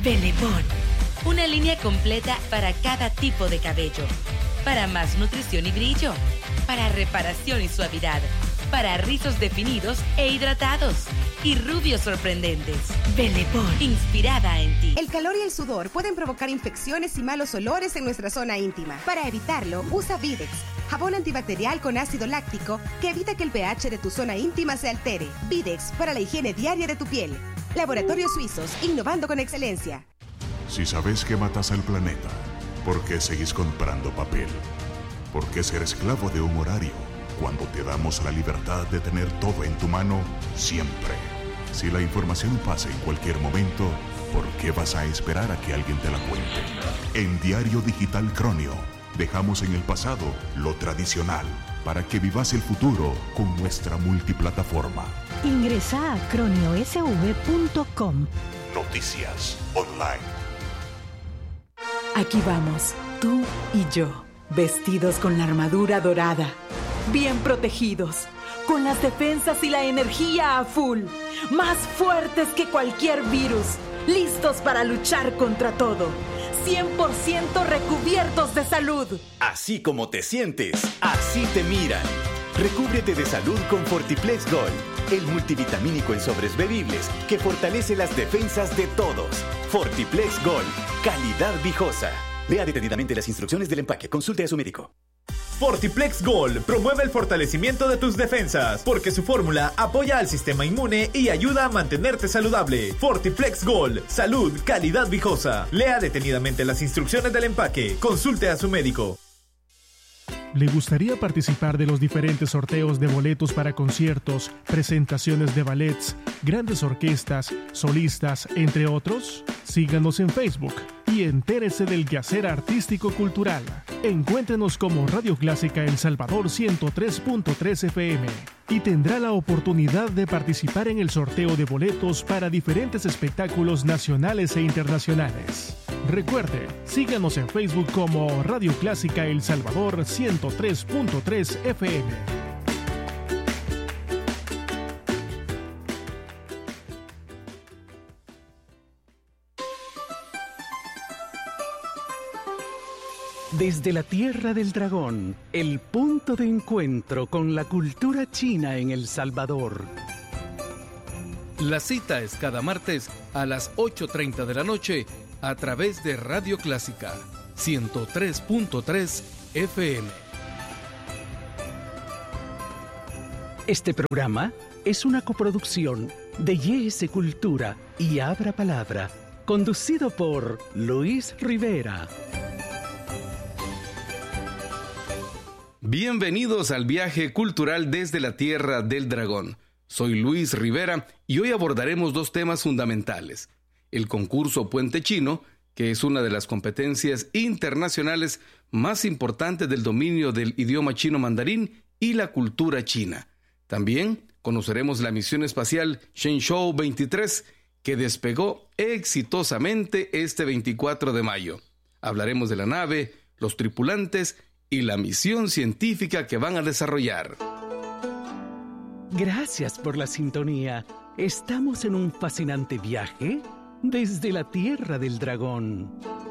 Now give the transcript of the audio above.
Bellepon, una línea completa para cada tipo de cabello, para más nutrición y brillo, para reparación y suavidad, para rizos definidos e hidratados y rubios sorprendentes. Bellepon, inspirada en ti. El calor y el sudor pueden provocar infecciones y malos olores en nuestra zona íntima. Para evitarlo, usa Videx, jabón antibacterial con ácido láctico que evita que el pH de tu zona íntima se altere. Videx, para la higiene diaria de tu piel. Laboratorios Suizos, innovando con excelencia. Si sabes que matas al planeta, ¿por qué seguís comprando papel? ¿Por qué ser esclavo de un horario cuando te damos la libertad de tener todo en tu mano siempre? Si la información pasa en cualquier momento, ¿por qué vas a esperar a que alguien te la cuente? En Diario Digital Cronio, dejamos en el pasado lo tradicional para que vivas el futuro con nuestra multiplataforma. Ingresa a croniosv.com. Noticias online. Aquí vamos, tú y yo, vestidos con la armadura dorada, bien protegidos, con las defensas y la energía a full, más fuertes que cualquier virus, listos para luchar contra todo, 100% recubiertos de salud. Así como te sientes, así te miran. Recúbrete de salud con Fortiplex Gold, el multivitamínico en sobres bebibles que fortalece las defensas de todos. Fortiplex Gold, calidad viejosa. Lea detenidamente las instrucciones del empaque. Consulte a su médico. Fortiplex Gold promueve el fortalecimiento de tus defensas porque su fórmula apoya al sistema inmune y ayuda a mantenerte saludable. Fortiplex Gold, salud, calidad viejosa. Lea detenidamente las instrucciones del empaque. Consulte a su médico. ¿Le gustaría participar de los diferentes sorteos de boletos para conciertos, presentaciones de ballets, grandes orquestas, solistas, entre otros? Síganos en Facebook y entérese del quehacer artístico-cultural. Encuéntrenos como Radio Clásica El Salvador 103.3 FM y tendrá la oportunidad de participar en el sorteo de boletos para diferentes espectáculos nacionales e internacionales. Recuerde, síganos en Facebook como Radio Clásica El Salvador 103.3 FM. Desde la Tierra del Dragón, el punto de encuentro con la cultura china en El Salvador. La cita es cada martes a las 8:30 de la noche a través de Radio Clásica 103.3 FM. Este programa es una coproducción de YS Cultura y Abra Palabra, conducido por Luis Rivera. Bienvenidos al viaje cultural desde la Tierra del Dragón. Soy Luis Rivera y hoy abordaremos dos temas fundamentales. El concurso Puente Chino, que es una de las competencias internacionales más importantes del dominio del idioma chino mandarín y la cultura china. También conoceremos la misión espacial Shenzhou 23, que despegó exitosamente este 24 de mayo. Hablaremos de la nave, los tripulantes y la misión científica que van a desarrollar. Gracias por la sintonía. Estamos en un fascinante viaje desde la Tierra del Dragón.